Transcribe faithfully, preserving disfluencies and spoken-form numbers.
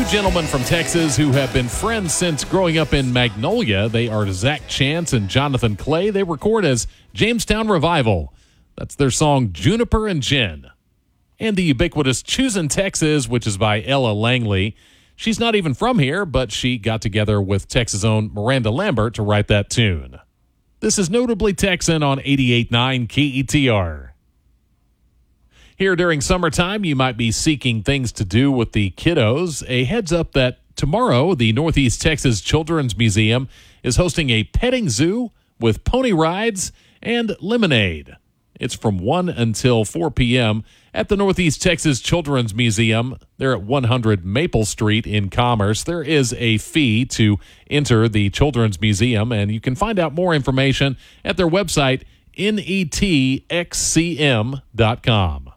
gentlemen from Texas who have been friends since growing up in Magnolia. They are Zach Chance and Jonathan Clay. They record as Jamestown Revival. That's their song Juniper and Gin. And the ubiquitous Choosin' Texas, which is by Ella Langley. She's not even from here, but she got together with Texas' own Miranda Lambert to write that tune. This is Notably Texan on eighty-eight point nine K E T R. Here during summertime, you might be seeking things to do with the kiddos. A heads up that tomorrow, the Northeast Texas Children's Museum is hosting a petting zoo with pony rides and lemonade. It's from one until four p.m. at the Northeast Texas Children's Museum. They're at one hundred Maple Street in Commerce. There is a fee to enter the Children's Museum, and you can find out more information at their website, N E T X C M dot com.